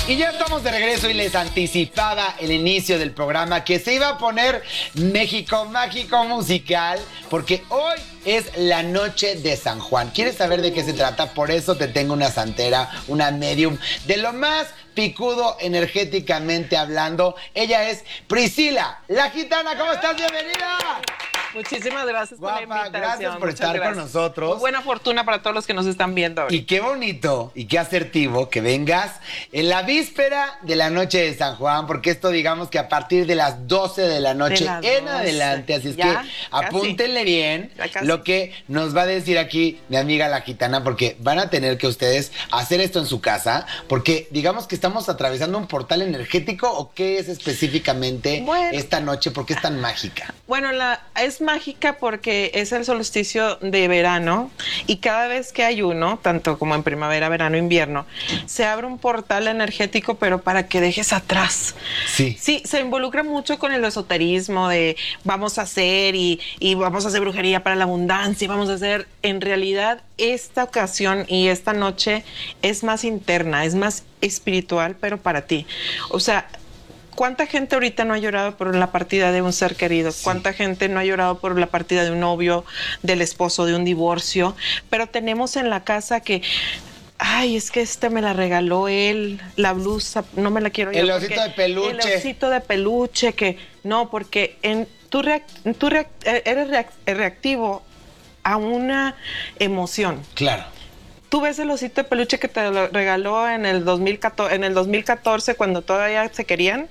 Y ya estamos de regreso y les anticipaba el inicio del programa que se iba a poner México Mágico Musical porque hoy es la noche de San Juan. ¿Quieres saber de qué se trata? Por eso te tengo una santera, una medium, de lo más picudo energéticamente hablando. Ella es Priscila, la gitana. ¿Cómo estás? ¡Bienvenida! Muchísimas gracias por la invitación. Gracias por estar con nosotros. Muy buena fortuna para todos los que nos están viendo ahorita. Y qué bonito y qué asertivo que vengas en la víspera de la noche de San Juan, porque esto digamos que a partir de las 12 de la noche en adelante, así es que apúntenle bien lo que nos va a decir aquí mi amiga la gitana, porque van a tener que ustedes hacer esto en su casa, porque digamos que estamos atravesando un portal energético, ¿o qué es específicamente esta noche? ¿Por qué es tan mágica? Bueno, es mágica porque es el solsticio de verano y cada vez que hay uno, tanto como en primavera, verano, invierno, se abre un portal energético, pero para que dejes atrás. Sí. Sí, se involucra mucho con el esoterismo de vamos a hacer y vamos a hacer brujería para la abundancia, vamos a hacer. En realidad, esta ocasión y esta noche es más interna, es más espiritual, pero para ti. O sea, ¿cuánta gente ahorita no ha llorado por la partida de un ser querido? Sí. ¿Cuánta gente no ha llorado por la partida de un novio, del esposo, de un divorcio? Pero tenemos en la casa que, ay, es que me la regaló él, la blusa, no me la quiero yo. El osito de peluche. El osito de peluche, que no, porque eres reactivo a una emoción. Claro. Tú ves el osito de peluche que te lo regaló en el 2014 cuando todavía se querían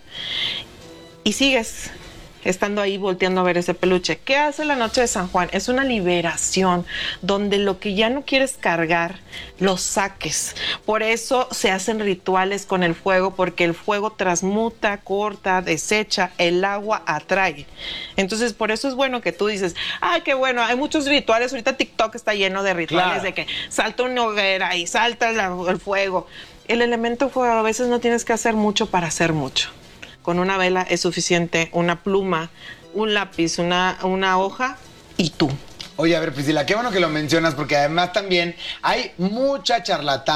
y sigues estando ahí volteando a ver ese peluche. ¿Qué hace la noche de San Juan? Es una liberación donde lo que ya no quieres cargar, lo saques. Por eso se hacen rituales con el fuego, porque el fuego transmuta, corta, desecha, el agua atrae. Entonces, por eso es bueno que tú dices, ay, qué bueno, hay muchos rituales. Ahorita TikTok está lleno de rituales, de que salta una hoguera y salta el fuego. El elemento fuego, a veces no tienes que hacer mucho para hacer mucho. Con una vela es suficiente, una pluma, un lápiz, una hoja y tú. Oye, a ver, Priscila, qué bueno que lo mencionas, porque además también hay muchos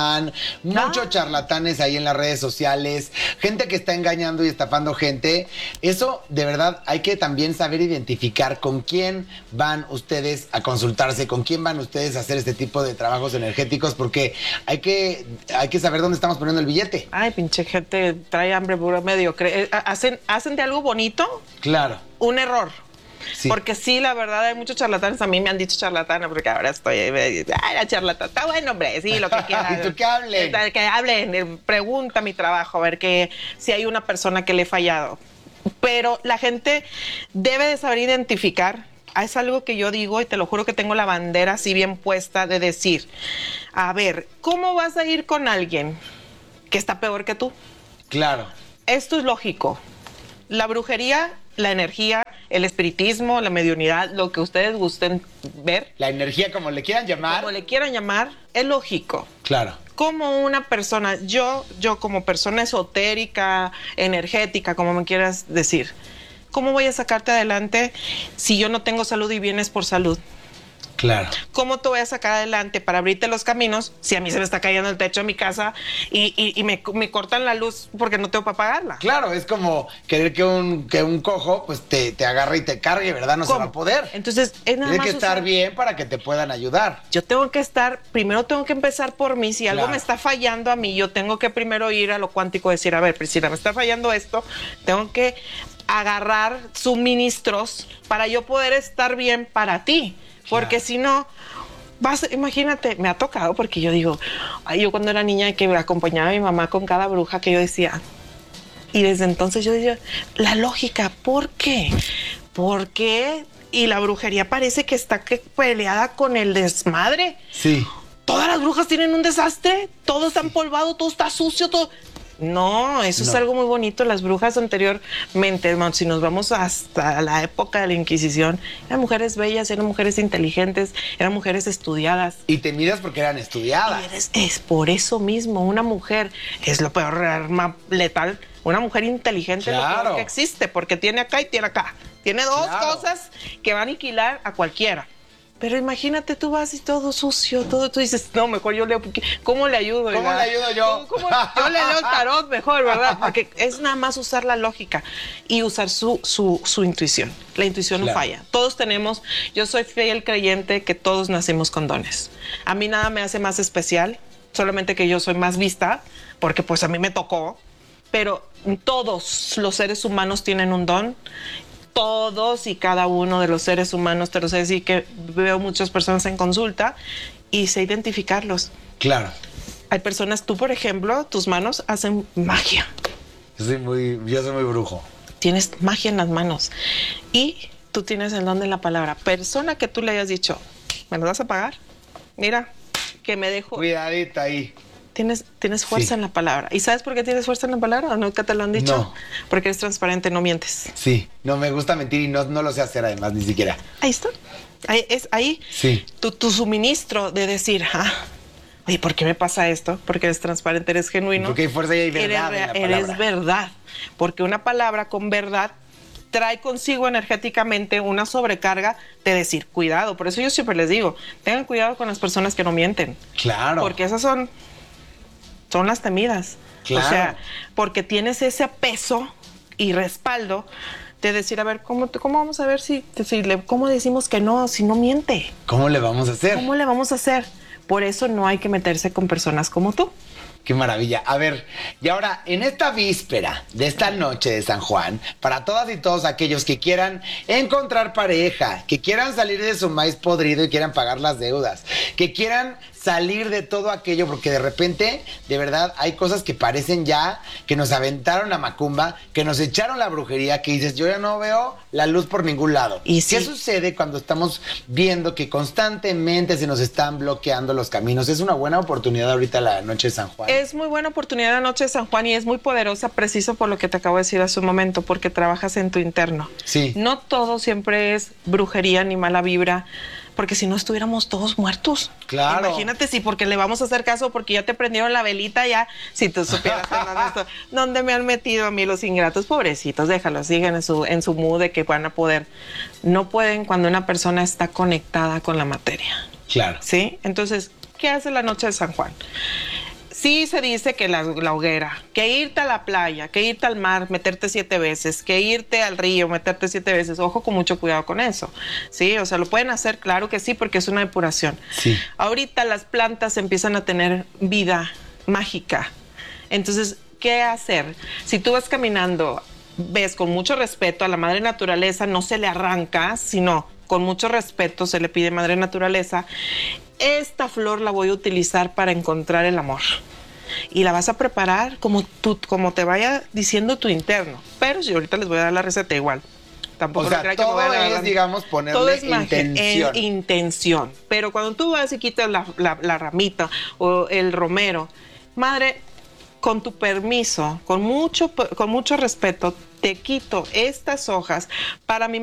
charlatanes ahí en las redes sociales, gente que está engañando y estafando gente. Eso, de verdad, hay que también saber identificar con quién van ustedes a consultarse, con quién van ustedes a hacer este tipo de trabajos energéticos, porque hay que saber dónde estamos poniendo el billete. Ay, pinche gente, trae hambre pura mediocre. ¿Hacen de algo bonito? Claro. Un error. Sí. Porque sí, la verdad, hay muchos charlatanes. A mí me han dicho charlatana, porque ahora estoy ay, la charlatana. Está bueno, hombre, sí, lo que quieran. ¿Y tú qué hablen? Que hablen, pregunta mi trabajo, a ver si hay una persona que le he fallado. Pero la gente debe de saber identificar. Es algo que yo digo y te lo juro que tengo la bandera así bien puesta de decir, a ver, ¿cómo vas a ir con alguien que está peor que tú? Claro. Esto es lógico. La brujería, la energía, el espiritismo, la mediunidad, lo que ustedes gusten ver. La energía, como le quieran llamar. Como le quieran llamar, es lógico. Claro. Como una persona, yo como persona esotérica, energética, como me quieras decir, ¿cómo voy a sacarte adelante si yo no tengo salud y vienes por salud? Claro. ¿Cómo te voy a sacar adelante para abrirte los caminos si a mí se me está cayendo el techo de mi casa y me cortan la luz porque no tengo para pagarla? Claro, es como querer que un cojo pues te agarre y te cargue, ¿verdad? No se va a poder. Entonces, es nada más. Tienes que estar bien para que te puedan ayudar. Yo primero tengo que empezar por mí. Si algo me está fallando a mí, yo tengo que primero ir a lo cuántico y decir, a ver, Priscila, me está fallando esto, tengo que agarrar suministros para yo poder estar bien para ti. Porque si no, imagínate, me ha tocado porque yo digo, ay, yo cuando era niña que acompañaba a mi mamá con cada bruja que yo decía, y desde entonces yo decía, la lógica, ¿por qué? ¿Por qué? Y la brujería parece que está peleada con el desmadre. Sí. Todas las brujas tienen un desastre, todo está empolvado, todo está sucio, todo. No, eso es algo muy bonito. Las brujas anteriormente, si nos vamos hasta la época de la Inquisición, eran mujeres bellas, eran mujeres inteligentes, eran mujeres estudiadas. Y temidas porque eran estudiadas. Es por eso mismo, una mujer es lo peor arma letal. Una mujer inteligente es lo peor que existe, porque tiene acá y tiene acá. Tiene dos cosas que va a aniquilar a cualquiera. Pero imagínate, tú vas y todo sucio, todo, tú dices, no, mejor yo leo, ¿cómo le ayudo? ¿Cómo le ayudo yo? Yo le leo el tarot mejor, ¿verdad? Porque es nada más usar la lógica y usar su intuición. La intuición no falla. Todos tenemos, yo soy fiel creyente que todos nacimos con dones. A mí nada me hace más especial, solamente que yo soy más vista, porque pues a mí me tocó, pero todos los seres humanos tienen un don. Todos y cada uno de los seres humanos, te lo sé decir, que veo muchas personas en consulta y sé identificarlos. Claro. Hay personas, tú por ejemplo, tus manos hacen magia. Yo soy muy brujo. Tienes magia en las manos y tú tienes el don de la palabra. Persona que tú le hayas dicho, ¿me lo vas a pagar? Mira, que me dejo. Cuidadita ahí. Tienes fuerza en la palabra. ¿Y sabes por qué tienes fuerza en la palabra? ¿O nunca te lo han dicho? No. Porque eres transparente, no mientes. Sí, no me gusta mentir y no lo sé hacer además, ni siquiera. Ahí está. Ahí sí. tu suministro de decir, oye, ¿por qué me pasa esto? Porque eres transparente, eres genuino. Porque hay fuerza y hay verdad en la palabra. Eres verdad. Porque una palabra con verdad trae consigo energéticamente una sobrecarga de decir, cuidado. Por eso yo siempre les digo, tengan cuidado con las personas que no mienten. Claro. Porque esas son las temidas. Claro. O sea, porque tienes ese peso y respaldo de decir, a ver, ¿cómo vamos a ver cómo decimos que no, si no miente? ¿Cómo le vamos a hacer? ¿Cómo le vamos a hacer? Por eso no hay que meterse con personas como tú. Qué maravilla. A ver, y ahora, en esta víspera de esta noche de San Juan, para todas y todos aquellos que quieran encontrar pareja, que quieran salir de su maíz podrido y quieran pagar las deudas, que quieran salir de todo aquello, porque de repente, de verdad, hay cosas que parecen ya que nos aventaron a Macumba, que nos echaron la brujería, que dices, yo ya no veo la luz por ningún lado. ¿Y sí? ¿Qué sucede cuando estamos viendo que constantemente se nos están bloqueando los caminos? Es una buena oportunidad ahorita la noche de San Juan. Es muy buena oportunidad la noche de San Juan y es muy poderosa, preciso por lo que te acabo de decir hace un momento, porque trabajas en tu interno. Sí. No todo siempre es brujería ni mala vibra, porque si no estuviéramos todos muertos. Claro. Imagínate si porque le vamos a hacer caso, porque ya te prendieron la velita, ya, si tú supieras dónde me han metido a mí los ingratos, pobrecitos, déjalos, sigan en su mood de que van a poder. No pueden cuando una persona está conectada con la materia. Claro. ¿Sí? Entonces, ¿qué hace la noche de San Juan? Sí se dice que la hoguera, que irte a la playa, que irte al mar, meterte 7 veces, que irte al río, meterte 7 veces. Ojo, con mucho cuidado con eso. Sí, o sea, lo pueden hacer, claro que sí, porque es una depuración. Sí. Ahorita las plantas empiezan a tener vida mágica. Entonces, ¿qué hacer? Si tú vas caminando, ves con mucho respeto a la madre naturaleza, no se le arranca, sino con mucho respeto se le pide madre naturaleza. Esta flor la voy a utilizar para encontrar el amor. Y la vas a preparar como te vaya diciendo tu interno. Pero si ahorita les voy a dar la receta igual. Tampoco o sea, todo es, digamos, ponerle todo es intención. Intención. Pero cuando tú vas y quitas la ramita o el romero, madre, con tu permiso, con mucho respeto, te quito estas hojas para mi